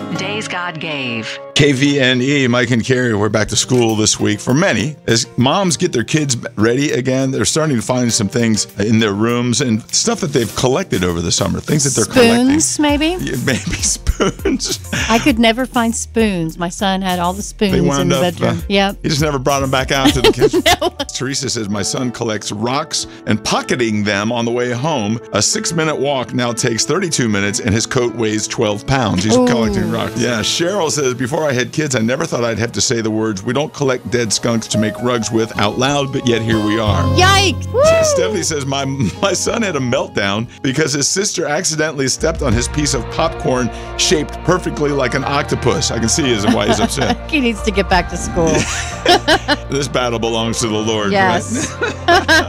Days God Gave. KVNE, Mike and Carrie, we're back to school this week for many. As moms get their kids ready again, they're starting to find some things in their rooms and stuff that they've collected over the summer, things that they're collecting. Spoons, maybe? Yeah, maybe spoons. I could never find spoons. My son had all the spoons in the bedroom. Yep. He just never brought them back out to the kitchen. No. Teresa says, my son collects rocks and pocketing them on the way home. A 6-minute walk now takes 32 minutes and his coat weighs 12 pounds. He's collecting rocks. Yeah. Cheryl says, before I had kids, I never thought I'd have to say the words, we don't collect dead skunks to make rugs with out loud, but yet here we are. Yikes. Woo. Stephanie says, my son had a meltdown because his sister accidentally stepped on his piece of popcorn shaped perfectly like an octopus. I can see why he's upset. He needs to get back to school. This battle belongs to the Lord. Yes. Right?